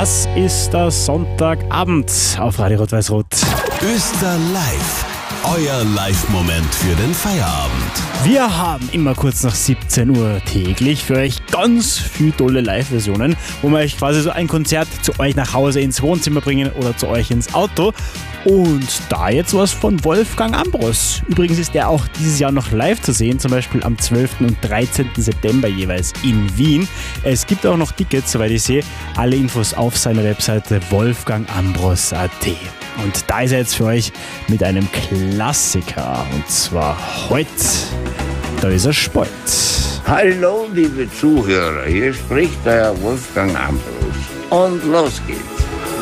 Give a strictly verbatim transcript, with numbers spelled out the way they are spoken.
Das ist der Sonntagabend auf Radio Rot-Weiß-Rot. Öster Live, euer Live-Moment für den Feierabend. Wir haben immer kurz nach siebzehn Uhr täglich für euch ganz viele tolle Live-Versionen, wo wir euch quasi so ein Konzert zu euch nach Hause ins Wohnzimmer bringen oder zu euch ins Auto. Und da jetzt was von Wolfgang Ambros. Übrigens ist der auch dieses Jahr noch live zu sehen, zum Beispiel am zwölften und dreizehnten September jeweils in Wien. Es gibt auch noch Tickets, soweit ich sehe. Alle Infos auf seiner Webseite wolfgang ambros punkt a t. Und da ist er jetzt für euch mit einem Klassiker. Und zwar heute. Da ist er Sport. Hallo, liebe Zuhörer, hier spricht euer Wolfgang Ambros. Und los geht's.